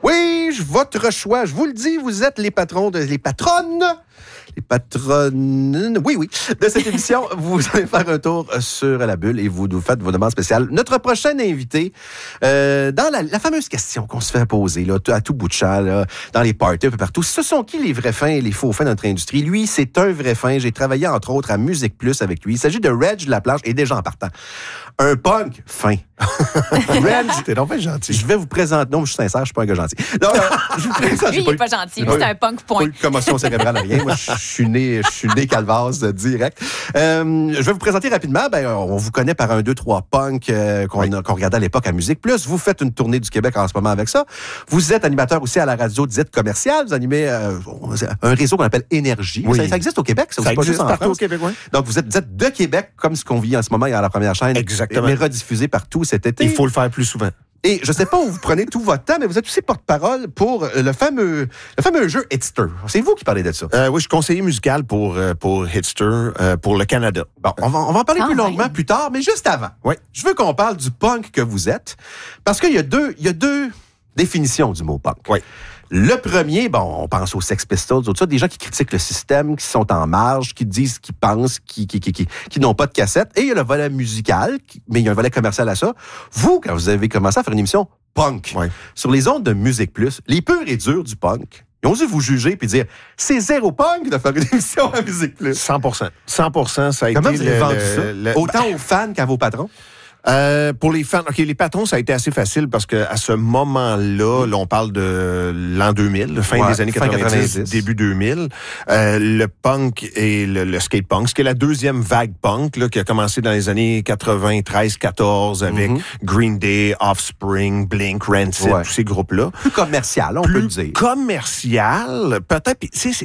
Oui, votre choix. Je vous le dis, vous êtes les patronnes, oui, de cette émission. Vous allez faire un tour sur la bulle et vous nous faites vos demandes spéciales. Notre prochain invité, dans la fameuse question qu'on se fait poser là, à tout bout de champ, là, dans les parties, un peu partout, ce sont qui les vrais fins et les faux fins de notre industrie? Lui, c'est un vrai fin. J'ai travaillé, entre autres, à Musique Plus avec lui. Il s'agit de Reg Laplanche, et déjà en partant. Un punk fin. Reg, t'es donc bien gentil. Je vais vous présenter... Non, je suis sincère, je suis pas un gars gentil. Non, je vous présente... Lui, il n'est pas gentil. Lui, c'est un punk point. Pas eu de commotion cérébrale, rien. Moi, je suis né calvase direct. Je vais vous présenter rapidement. On vous connaît par un 2-3 punk qu'on regardait à l'époque à Musique Plus. Vous faites une tournée du Québec en ce moment avec ça. Vous êtes animateur aussi à la radio dite commerciale. Vous animez un réseau qu'on appelle Énergie. Oui. Ça existe au Québec? Ça existe partout au Québec, oui. Donc, vous êtes de Québec, comme ce qu'on vit en ce moment à la première chaîne. Exactement. Mais rediffusé partout cet été. Il faut le faire plus souvent. Et je ne sais pas où vous prenez tout votre temps, mais vous êtes aussi porte-parole pour le fameux jeu Hitster. C'est vous qui parlez de ça. Oui, je suis conseiller musical pour Hitster, pour le Canada. Bon, on va en parler plus longuement plus tard, mais juste avant. Oui. Je veux qu'on parle du punk que vous êtes, parce qu'il y a deux définitions du mot punk. Oui. Le premier, on pense aux Sex Pistols, tout ça, des gens qui critiquent le système, qui sont en marge, qui disent ce qu'ils pensent, qui n'ont pas de cassette. Et il y a le volet musical, mais il y a un volet commercial à ça. Vous, quand vous avez commencé à faire une émission punk, sur les ondes de Musique Plus, les purs et durs du punk, ils ont dû vous juger puis dire c'est zéro punk de faire une émission à Musique Plus. 100%. 100%, ça a Comment été... vous avez vendu ça? Autant aux fans qu'à vos patrons? Pour les fans, les patrons, ça a été assez facile parce que à ce moment-là, on parle de l'an 2000, fin des années 90, début 2000, le punk et le skate punk, ce qui est la deuxième vague punk là, qui a commencé dans les années 93-14 avec Green Day, Offspring, Blink, Rancid, tous ces groupes-là. Plus commercial, on peut le dire. Commercial, peut-être.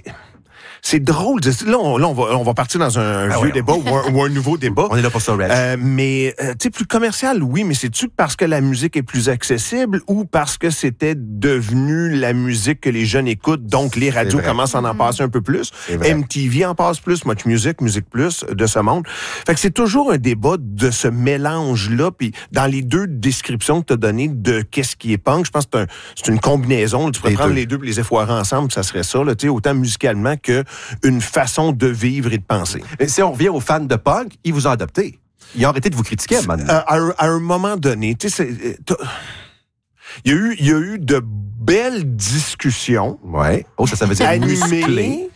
C'est drôle. Là, on va partir dans un vieux débat ou un nouveau débat. On est là pour ça, Reg. Mais, tu sais, plus commercial, oui, mais c'est-tu parce que la musique est plus accessible ou parce que c'était devenu la musique que les jeunes écoutent, donc les radios commencent à en passer un peu plus. MTV en passe plus, Much Music, Musique Plus, de ce monde. Fait que c'est toujours un débat de ce mélange-là. Puis dans les deux descriptions que tu as données de qu'est-ce qui est punk, je pense que c'est une combinaison. Tu pourrais prendre les deux et les effoirer ensemble, ça serait ça, là, tu sais, autant musicalement que une façon de vivre et de penser. Et si on revient aux fans de punk, ils vous ont adopté. Ils ont arrêté de vous critiquer à un moment donné. Tu sais, il y a eu de belles discussions. Ouais. Oh, ça veut dire animées.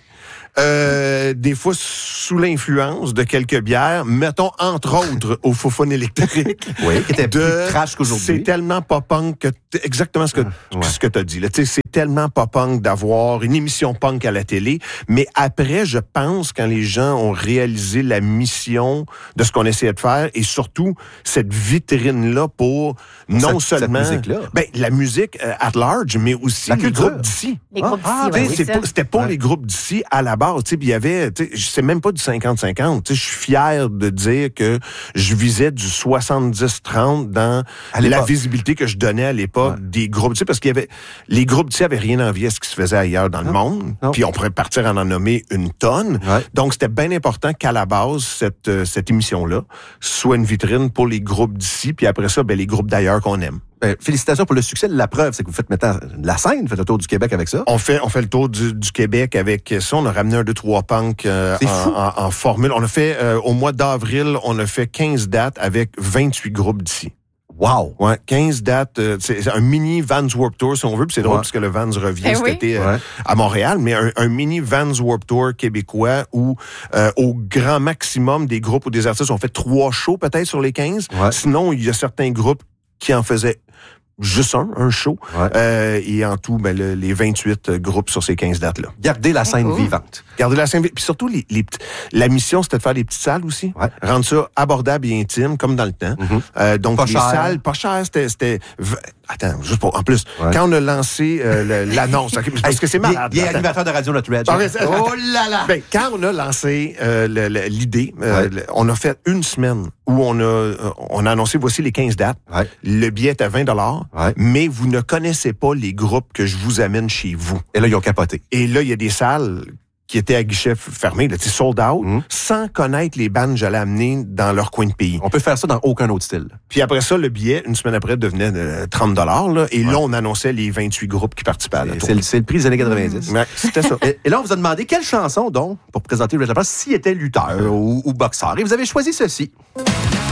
Des fois sous l'influence de quelques bières, mettons entre autres au Fofone électrique. Oui, qui était plus trash qu'aujourd'hui. C'est tellement pas punk que exactement ce que tu as dit là. Tu sais, c'est tellement pas punk d'avoir une émission punk à la télé, mais après je pense quand les gens ont réalisé la mission de ce qu'on essayait de faire et surtout cette vitrine là pour non seulement cette musique-là. La musique at large, mais aussi les groupes d'ici. Les groupes d'ici, c'était pas les groupes d'ici à la base. Il y avait, c'est même pas du 50-50. Je suis fier de dire que je visais du 70-30 dans la visibilité que je donnais à l'époque des groupes d'ici, parce qu'il y avait les groupes d'ici avaient rien envie à ce qui se faisait ailleurs dans le monde. Puis on pourrait partir en nommer une tonne. Donc c'était bien important qu'à la base cette émission-là soit une vitrine pour les groupes d'ici, puis après ça, les groupes d'ailleurs qu'on aime. Félicitations pour le succès. La preuve, c'est que vous faites maintenant la scène, vous faites le tour du Québec avec ça. On fait le tour du Québec avec ça. On a ramené un 2-3 punk en formule. On a fait, au mois d'avril, on a fait 15 dates avec 28 groupes d'ici. Wow! Ouais, 15 dates. C'est un mini Vans Warped Tour, si on veut, puis c'est drôle parce que le Vans revient cet été à Montréal, mais un mini Vans Warped Tour québécois où au grand maximum des groupes ou des artistes, on fait 3 shows peut-être sur les 15. Sinon, il y a certains groupes qui en faisaient juste un show. Et en tout, les 28 groupes sur ces 15 dates-là. Gardez la scène vivante. Garder la scène vivante. Puis surtout, la mission, c'était de faire des petites salles aussi. Rendre ça abordable et intime, comme dans le temps. Donc, pas les cher. Salles, pas cher, c'était... Attends, juste pour... En plus, quand on a lancé l'annonce... parce que c'est malade. Il y a animateur de radio, notre Reg. Oh là là! Quand on a lancé l'idée, on a fait une semaine où on a annoncé, voici les 15 dates. Le billet est à 20 $, mais vous ne connaissez pas les groupes que je vous amène chez vous. Et là, ils ont capoté. Et là, il y a des salles qui était à guichet fermé, là, sold out, sans connaître les bandes que j'allais amener dans leur coin de pays. On peut faire ça dans aucun autre style. Puis après ça, le billet, une semaine après, devenait de $30. Là, et là, on annonçait les 28 groupes qui participaient à la tournée. C'est le prix des années 90. Ouais, c'était ça. Et là, on vous a demandé quelle chanson, donc, pour présenter Red Hot, s'il était lutteur ou boxeur. Et vous avez choisi ceci.